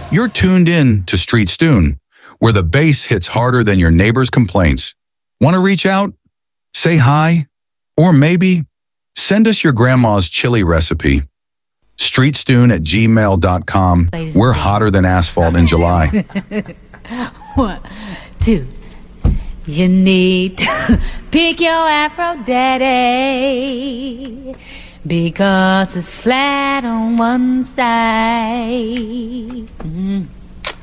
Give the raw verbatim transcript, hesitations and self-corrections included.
You're tuned in to Street Stoon, where the bass hits harder than your neighbor's complaints. Want to reach out? Say hi? Or maybe send us your grandma's chili recipe. streetstoon at gmail dot com. We're hotter than asphalt in July. One, two. You need to pick your Afro daddy because it's flat on one side. Mm.